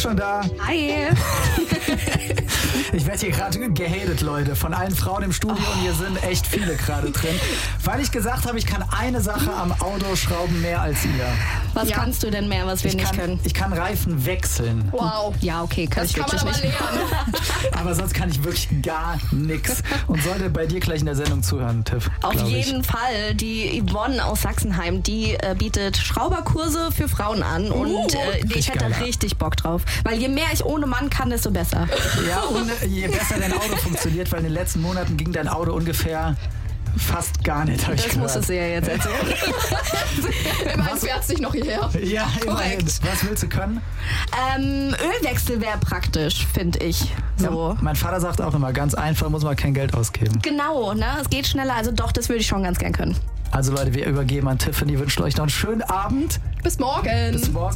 Schon da. Hi. Ich werde hier gerade gehatet, Leute, von allen Frauen im Studio und hier sind echt viele gerade drin. Weil ich gesagt habe, ich kann eine Sache am Auto schrauben mehr als ihr. Was kannst du denn mehr, was wir nicht können? Ich kann Reifen wechseln. Wow. Ja, okay, kann ich wirklich nicht. Aber sonst kann ich wirklich gar nichts. Und sollte bei dir gleich in der Sendung zuhören, Tiff. Auf jeden Fall. Die Yvonne aus Sachsenheim, die bietet Schrauberkurse für Frauen an. Und ich hätte da richtig Bock drauf. Weil je mehr ich ohne Mann kann, desto besser. Ja, und je besser dein Auto funktioniert, weil in den letzten Monaten ging dein Auto ungefähr fast gar nicht, habe ich gehört. Das musst du ja jetzt erzählen. Immerhin fährt sich noch hierher. Ja, immerhin. Was willst du können? Ölwechsel wäre praktisch, finde ich. So. Ja, mein Vater sagt auch immer, ganz einfach, muss man kein Geld ausgeben. Genau, ne? Es geht schneller. Also doch, das würde ich schon ganz gern können. Also Leute, wir übergeben an Tiffany, wünschen euch noch einen schönen Abend. Bis morgen. Bis morgen.